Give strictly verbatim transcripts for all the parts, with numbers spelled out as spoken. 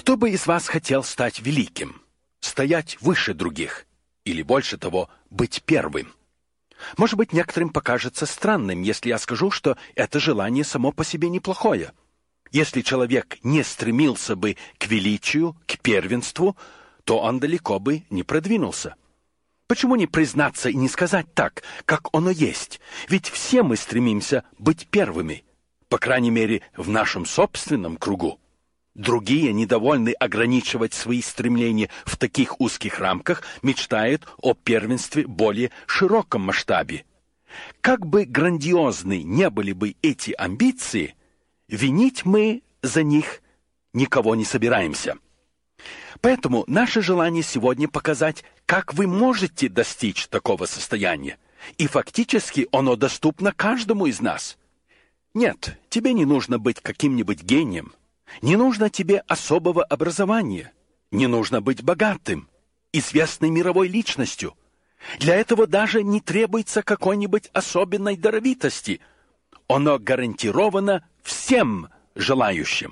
Кто бы из вас хотел стать великим, стоять выше других, или больше того, быть первым? Может быть, некоторым покажется странным, если я скажу, что это желание само по себе неплохое. Если человек не стремился бы к величию, к первенству, то он далеко бы не продвинулся. Почему не признаться и не сказать так, как оно есть? Ведь все мы стремимся быть первыми, по крайней мере, в нашем собственном кругу. Другие, недовольны ограничивать свои стремления в таких узких рамках, мечтают о первенстве в более широком масштабе. Как бы грандиозны не были бы эти амбиции, винить мы за них никого не собираемся. Поэтому наше желание сегодня показать, как вы можете достичь такого состояния, и фактически оно доступно каждому из нас. Нет, тебе не нужно быть каким-нибудь гением, не нужно тебе особого образования, не нужно быть богатым, известной мировой личностью. Для этого даже не требуется какой-нибудь особенной даровитости. Оно гарантировано всем желающим.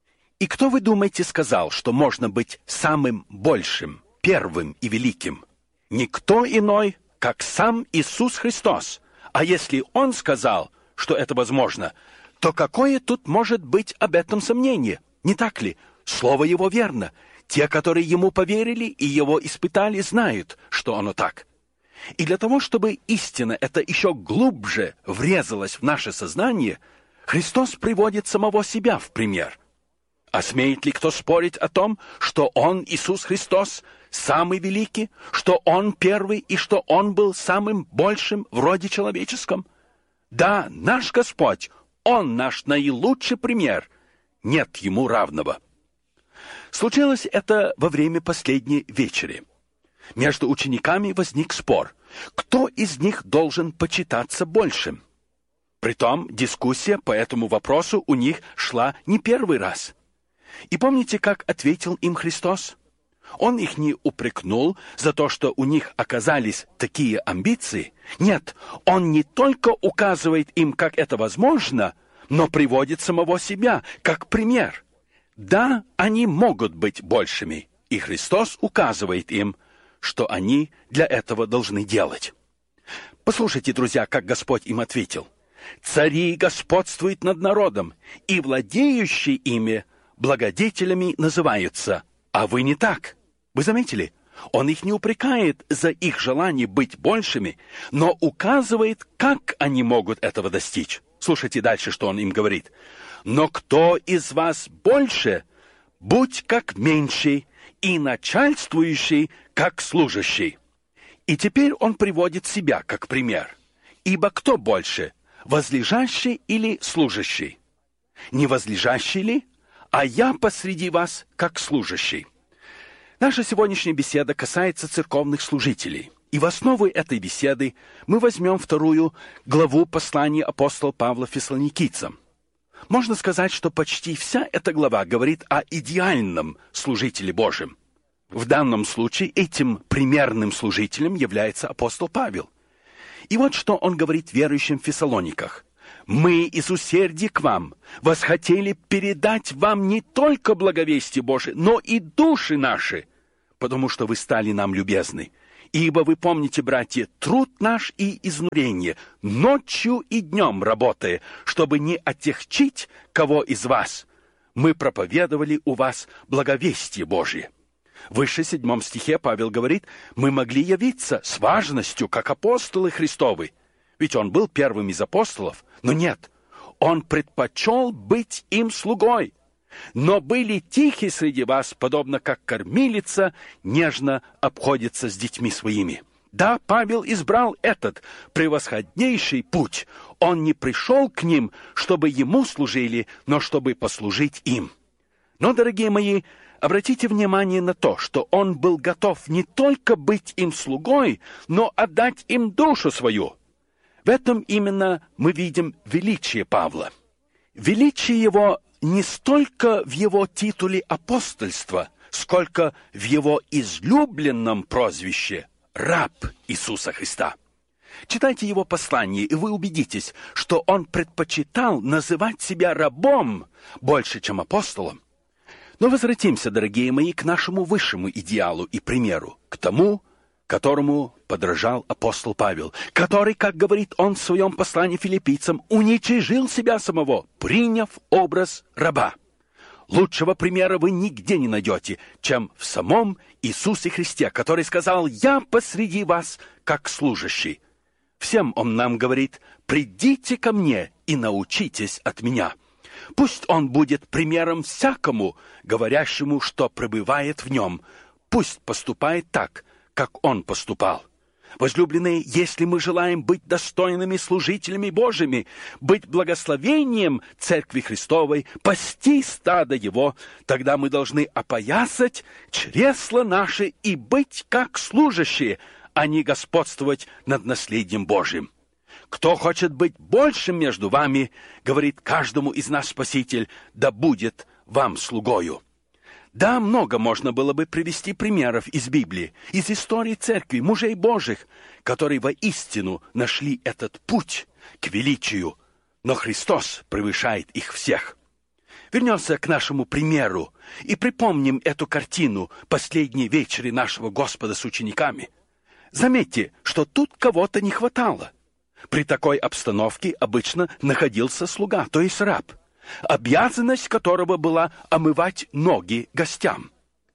И кто, вы думаете, сказал, что можно быть самым большим, первым и великим? Никто иной, как сам Иисус Христос. А если Он сказал, что это возможно, то какое тут может быть об этом сомнение? Не так ли? Слово Его верно. Те, которые Ему поверили и Его испытали, знают, что оно так. И для того, чтобы истина эта еще глубже врезалась в наше сознание, Христос приводит самого себя в пример. А смеет ли кто спорить о том, что Он, Иисус Христос, самый великий, что Он первый и что Он был самым большим в роде человеческом? Да, наш Господь, Он наш наилучший пример, нет Ему равного. Случилось это во время последней вечери. Между учениками возник спор, кто из них должен почитаться большим. Притом дискуссия по этому вопросу у них шла не первый раз. И помните, как ответил им Христос? Он их не упрекнул за то, что у них оказались такие амбиции. Нет, Он не только указывает им, как это возможно, но приводит самого себя как пример. Да, они могут быть большими, и Христос указывает им, что они для этого должны делать. Послушайте, друзья, как Господь им ответил. «Цари господствуют над народом, и владеющие ими благодетелями называются, а вы не так». Вы заметили? Он их не упрекает за их желание быть большими, но указывает, как они могут этого достичь. Слушайте дальше, что он им говорит. «Но кто из вас больше, будь как меньший, и начальствующий, как служащий». И теперь он приводит себя как пример. «Ибо кто больше, возлежащий или служащий? Не возлежащий ли? А я посреди вас, как служащий». Наша сегодняшняя беседа касается церковных служителей. И в основу этой беседы мы возьмем вторую главу послания апостола Павла Фессалоникийцам. Можно сказать, что почти вся эта глава говорит о идеальном служителе Божьем. В данном случае этим примерным служителем является апостол Павел. И вот что он говорит верующим в Фессалониках. «Мы из усердия к вам восхотели передать вам не только благовестие Божие, но и души наши, потому что вы стали нам любезны. Ибо вы помните, братья, труд наш и изнурение, ночью и днем работая, чтобы не отягчить кого из вас, мы проповедовали у вас благовестие Божие». Выше в седьмом стихе Павел говорит, мы могли явиться с важностью, как апостолы Христовы. Ведь он был первым из апостолов, но нет, он предпочел быть им слугой. Но были тихи среди вас, подобно как кормилица нежно обходится с детьми своими. Да, Павел избрал этот превосходнейший путь. Он не пришел к ним, чтобы ему служили, но чтобы послужить им. Но, дорогие мои, обратите внимание на то, что он был готов не только быть им слугой, но отдать им душу свою. В этом именно мы видим величие Павла. Величие его не столько в его титуле апостольства, сколько в его излюбленном прозвище «раб Иисуса Христа». Читайте его послание, и вы убедитесь, что он предпочитал называть себя рабом больше, чем апостолом. Но возвратимся, дорогие мои, к нашему высшему идеалу и примеру, к тому, которому подражал апостол Павел, который, как говорит он в своем послании филиппийцам, уничижил себя самого, приняв образ раба. Лучшего примера вы нигде не найдете, чем в самом Иисусе Христе, который сказал: «Я посреди вас, как служащий». Всем он нам говорит: «Придите ко мне и научитесь от меня». Пусть он будет примером всякому, говорящему, что пребывает в нем. Пусть поступает так, как он поступал. Возлюбленные, если мы желаем быть достойными служителями Божьими, быть благословением Церкви Христовой, пасти стадо Его, тогда мы должны опоясать чресла наши и быть как служащие, а не господствовать над наследием Божьим. Кто хочет быть большим между вами, говорит каждому из нас Спаситель, да будет вам слугою. Да, много можно было бы привести примеров из Библии, из истории Церкви, мужей Божьих, которые воистину нашли этот путь к величию, но Христос превышает их всех. Вернемся к нашему примеру и припомним эту картину последней вечери нашего Господа с учениками. Заметьте, что тут кого-то не хватало. При такой обстановке обычно находился слуга, то есть раб, обязанность которого была омывать ноги гостям.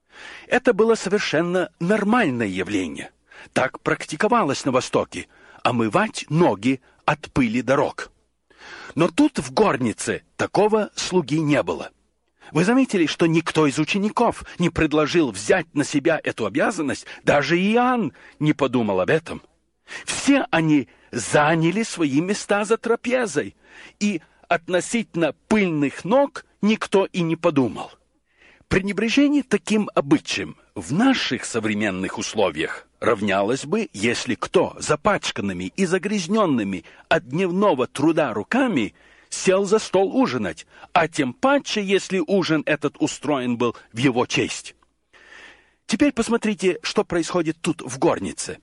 Это было совершенно нормальное явление. Так практиковалось на Востоке – омывать ноги от пыли дорог. Но тут в горнице такого слуги не было. Вы заметили, что никто из учеников не предложил взять на себя эту обязанность, даже Иоанн не подумал об этом. Все они заняли свои места за трапезой, и относительно пыльных ног никто и не подумал. Пренебрежение таким обычаем в наших современных условиях равнялось бы, если кто запачканными и загрязненными от дневного труда руками сел за стол ужинать, а тем паче, если ужин этот устроен был в его честь. Теперь посмотрите, что происходит тут в горнице.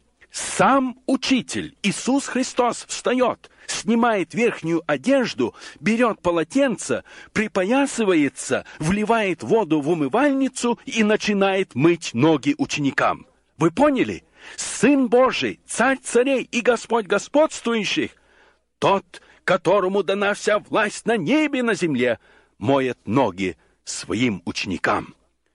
Сам Учитель, Иисус Христос, встает, снимает верхнюю одежду, берет полотенце, припоясывается, вливает воду в умывальницу и начинает мыть ноги ученикам. Вы поняли? Сын Божий, Царь царей и Господь господствующих, тот, которому дана вся власть на небе и на земле, моет ноги своим ученикам.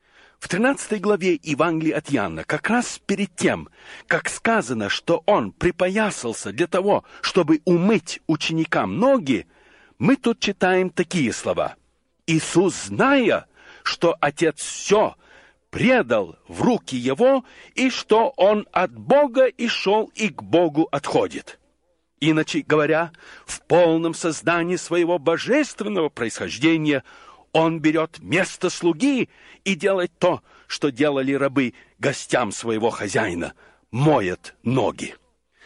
В тринадцатой главе Евангелия от Иоанна, как раз перед тем, как сказано, что он припоясался для того, чтобы умыть ученикам ноги, мы тут читаем такие слова. «Иисус, зная, что Отец все предал в руки Его, и что Он от Бога и шел, и к Богу отходит». Иначе говоря, в полном сознании своего божественного происхождения он берет место слуги и делает то, что делали рабы гостям своего хозяина, моет ноги.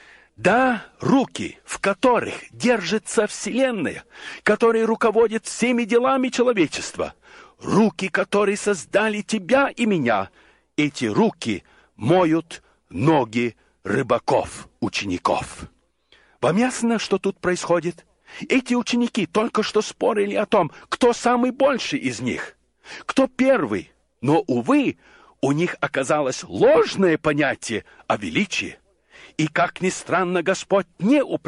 Да, руки, в которых держится Вселенная, которые руководят всеми делами человечества, руки, которые создали тебя и меня, эти руки моют ноги рыбаков, учеников. Вам ясно, что тут происходит? Эти ученики только что спорили о том, кто самый больший из них, кто первый. Но, увы, у них оказалось ложное понятие о величии. И, как ни странно, Господь не упрекнул